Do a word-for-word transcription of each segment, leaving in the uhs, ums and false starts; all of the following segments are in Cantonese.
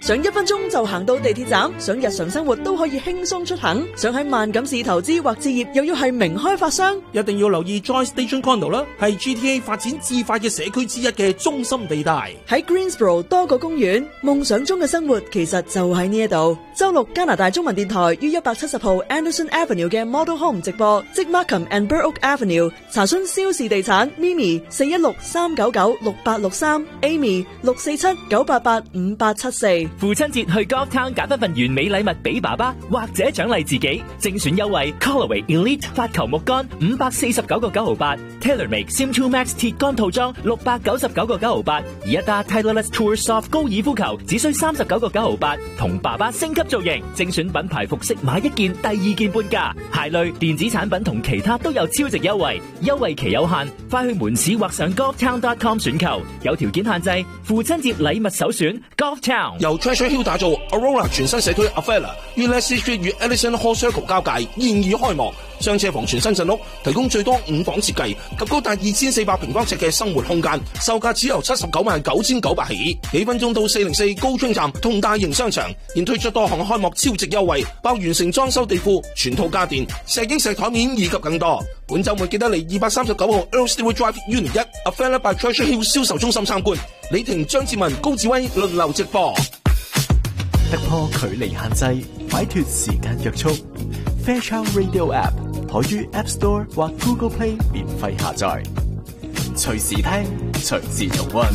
想一分鐘就行到地鐵站，想日常生活都可以輕鬆出行，想喺萬錦市投資或置業又要係名開發商， 一定要留意 Joy Station Condo 啦，係 G T A 發展至快嘅社區之一嘅中心地帶。 喺 Greensboro 多個公園，夢想中嘅生活其實就喺呢一度。周六加拿大中文電台於一百七十號 Anderson Avenue 嘅 Model Home 直播，即 Markham and Burrock Avenue。查詢蕭氏地產 Mimi 四一六三九九六八六三 Amy 六四七九八八五八七四。 父親節去 Golf Town 揀一份完美禮物俾爸爸，或者獎勵自己，精選優惠 Callaway Elite 發球木杆五百四十九個九毫八 ，TaylorMade Sim two Max 鐵杆套裝六百九十九個九毫八，而一打 Titleist Tour Soft 高爾夫球只需三十九個九毫八，同爸爸升級造型，精選品牌服飾買一件第二件半價，鞋類、電子產品同其他都有超值優惠，優惠期有限，快去門市或上 golf town dot com 選購，有條件限制。父親節禮物首選 Golf Town。 由 Treasure Hill 打造 Aurora 全新社區 Avella 於 Leslie Street 與 Ellison Hall Circle 交界，現已開幕。雙車房全新鎮屋，提供最多五房設計及高達二千四百平方尺嘅生活空間，售價只由七十九萬九千九百起。幾分鐘到四零四高涌站同大型商場，現推出多項開幕超值優惠，包完成裝修地庫、全套家電、石英石台面以及更多。本週末記得嚟二百三十九號 Earl Stewart Drive Unit 一 Avella by Treasure Hill 銷售中心參觀。李婷、張志文、高志威輪流直播。 突破距離限制，擺脫時間約束。Fairchild Radio App 可於 App Store 或 Google Play 免費下載，隨時聽，隨時重溫。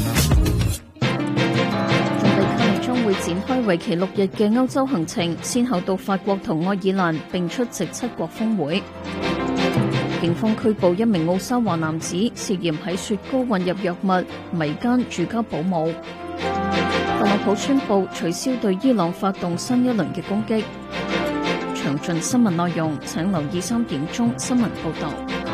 總理卡尼將會展開為期六日嘅歐洲行程，先後到法國同愛爾蘭，並出席七國峰會。警方拘捕一名奧沙華男子，涉嫌喺雪糕混入藥物，迷姦住家保姆。特朗普宣布取消對伊朗發動新一輪嘅攻擊。詳盡新聞內容，請留意三點鐘新聞報道。